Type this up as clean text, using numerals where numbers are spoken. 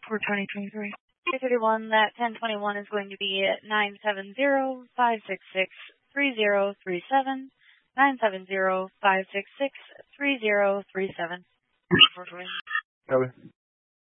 for 2023. 331, that 1021 is going to be at 970-566-3037. 970-566-3037. Copy.